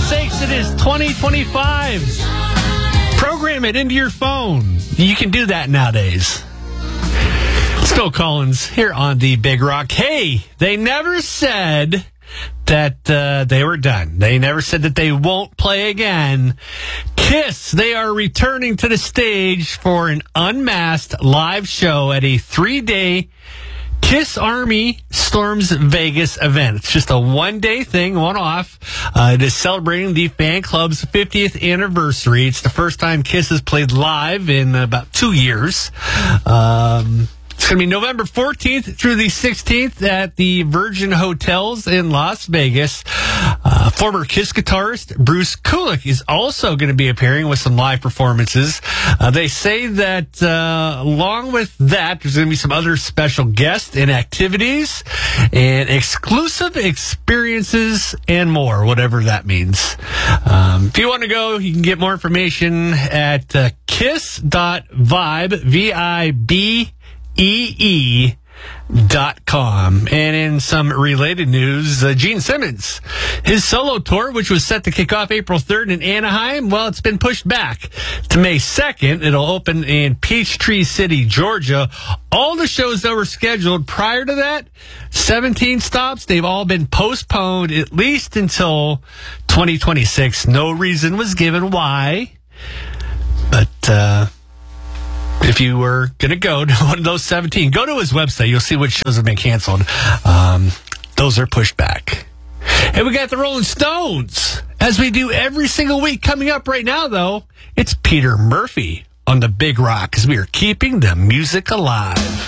sakes, it is 2025. Program it into your phone. You can do that nowadays. It's Phil Collins here on the Big Rock. Hey, they never said that they were done. They never said that they won't play again. Kiss, they are returning to the stage for an unmasked live show at a 3-day Kiss Army Storms Vegas event. It's just a one-day thing, one-off. It is celebrating the fan club's 50th anniversary. It's the first time Kiss has played live in about 2 years. It's going to be November 14th through the 16th at the Virgin Hotels in Las Vegas. Former Kiss guitarist Bruce Kulick is also going to be appearing with some live performances. They say that along with that, there's going to be some other special guests and activities and exclusive experiences and more, whatever that means. If you want to go, you can get more information at kiss.vibe, VIBEE.com. And in some related news, Gene Simmons, his solo tour, which was set to kick off April 3rd in Anaheim, well, it's been pushed back to May 2nd. It'll open in Peachtree City, Georgia. All the shows that were scheduled prior to that, 17 stops, they've all been postponed at least until 2026. No reason was given why, but if you were going to go to one of those 17, go to his website. You'll see which shows have been canceled. Those are pushed back. And we got the Rolling Stones, as we do every single week. Coming up right now, though, it's Peter Murphy on the Big Rock, as we are keeping the music alive.